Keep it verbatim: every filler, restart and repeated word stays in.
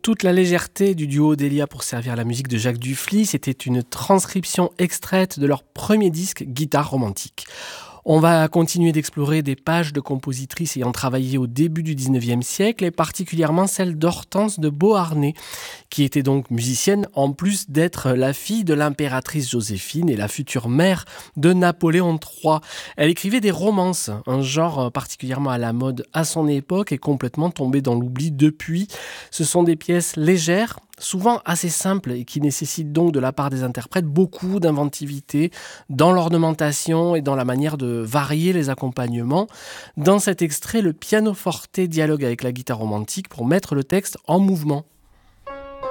Toute la légèreté du duo Delia pour servir la musique de Jacques Dufly, c'était une transcription extraite de leur premier disque Guitare romantique. On va continuer d'explorer des pages de compositrices ayant travaillé au début du dix-neuvième siècle et particulièrement celle d'Hortense de Beauharnais, qui était donc musicienne en plus d'être la fille de l'impératrice Joséphine et la future mère de Napoléon trois. Elle écrivait des romances, un genre particulièrement à la mode à son époque et complètement tombé dans l'oubli depuis. Ce sont des pièces légères, souvent assez simples et qui nécessitent donc de la part des interprètes beaucoup d'inventivité dans l'ornementation et dans la manière de varier les accompagnements. Dans cet extrait, le pianoforte dialogue avec la guitare romantique pour mettre le texte en mouvement.